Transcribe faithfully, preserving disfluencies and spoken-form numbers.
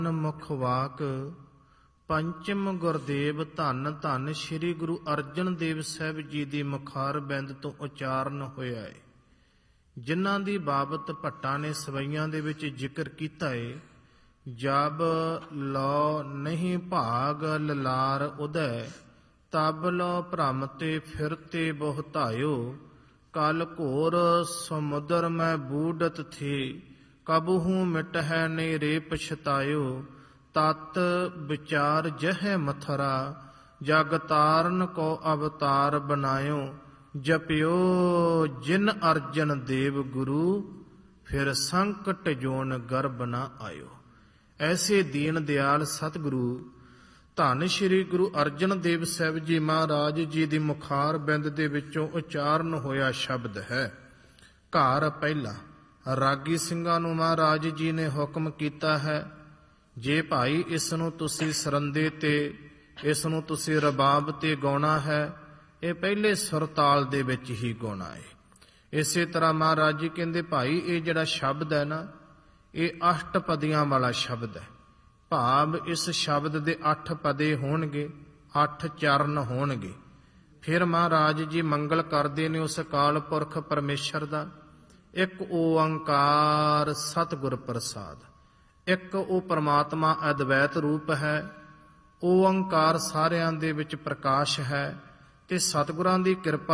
ਮੁਖ ਵਾਕ ਪੰਚਮ ਗੁਰਦੇਵ ਧੰਨ ਧੰਨ ਸ੍ਰੀ ਗੁਰੂ ਅਰਜਨ ਦੇਵ ਸਾਹਿਬ ਜੀ ਦੀ ਮੁਖਾਰ ਬਿੰਦ ਤੋਂ ਉਚਾਰਨ ਹੋਇਆ ਹੈ, ਜਿਨ੍ਹਾਂ ਦੀ ਬਾਬਤ ਭੱਟਾਂ ਨੇ ਸਵਈਆਂ ਦੇ ਵਿੱਚ ਜ਼ਿਕਰ ਕੀਤਾ ਹੈ। ਜਬ ਲੋ ਨਹੀਂ ਭਾਗ ਲਲਾਰ ਉਦੈ, ਤਬ ਲੋ ਭ੍ਰਮ ਤੇ ਫਿਰਤੇ ਬਹੁਤਾਇਓ। ਕਲ ਘੋਰ ਸਮੁਦਰ ਮੈਂ ਬੂਡਤ ਥੀ, ਕਬਹੂ ਮਿਟ ਹੈ ਨੇ ਰੇ ਪਛਤਾਇਓ। ਤਤ ਵਿਚਾਰ ਜਹ ਮਥਰਾ, ਜਗ ਤਾਰਨ ਕੋ ਅਵਤਾਰ ਬਨਾਇਓ। ਜਪਿਓ ਜਿਨ ਅਰਜਨ ਦੇਵ ਗੁਰੂ, ਫਿਰ ਸੰਕਟ ਜੋਨ ਗਰਭ ਨਾ ਆਇਓ। ਐਸੇ ਦੀਨ ਦਿਆਲ ਸਤਿਗੁਰੂ ਧੰਨ ਸ਼੍ਰੀ ਗੁਰੂ ਅਰਜਨ ਦੇਵ ਸਾਹਿਬ ਜੀ ਮਹਾਰਾਜ ਜੀ ਦੀ ਮੁਖਾਰ ਬਿੰਦ ਦੇ ਵਿੱਚੋਂ ਉਚਾਰਨ ਹੋਇਆ ਸ਼ਬਦ ਹੈ। ਘਰ ਪਹਿਲਾ ਰਾਗੀ ਸਿੰਘਾਂ ਨੂੰ ਮਹਾਰਾਜ ਜੀ ਨੇ ਹੁਕਮ ਕੀਤਾ ਹੈ, ਜੇ ਭਾਈ ਇਸ ਨੂੰ ਤੁਸੀਂ ਸਰੰਦੇ ਤੇ, ਇਸ ਨੂੰ ਤੁਸੀਂ ਰਬਾਬ ਤੇ ਗਾਉਣਾ ਹੈ, ਇਹ ਪਹਿਲੇ ਸੁਰ ਤਾਲ ਦੇ ਵਿੱਚ ਹੀ ਗਾਉਣਾ ਹੈ। ਇਸੇ ਤਰ੍ਹਾਂ ਮਹਾਰਾਜ ਜੀ ਕਹਿੰਦੇ ਭਾਈ ਇਹ ਜਿਹੜਾ ਸ਼ਬਦ ਹੈ ਨਾ, ਇਹ ਅਸ਼ਟ ਪਦੀਆਂ ਵਾਲਾ ਸ਼ਬਦ ਹੈ। ਭਾਵ ਇਸ ਸ਼ਬਦ ਦੇ ਅੱਠ ਪਦੇ ਹੋਣਗੇ, ਅੱਠ ਚਰਨ ਹੋਣਗੇ। ਫਿਰ ਮਹਾਰਾਜ ਜੀ ਮੰਗਲ ਕਰਦੇ ਨੇ ਉਸ ਅਕਾਲ ਪੁਰਖ ਪਰਮੇਸ਼ਰ ਦਾ। ਇੱਕ ਓੰਕਾਰ ਸਤਿਗੁਰ ਪ੍ਰਸਾਦ, ਇੱਕ ਉਹ ਪਰਮਾਤਮਾ ਅਦਵੈਤ ਰੂਪ ਹੈ। ਓੰਕਾਰ ਸਾਰਿਆਂ ਦੇ ਵਿੱਚ ਪ੍ਰਕਾਸ਼ ਹੈ ਤੇ ਸਤਿਗੁਰਾਂ ਦੀ ਕਿਰਪਾ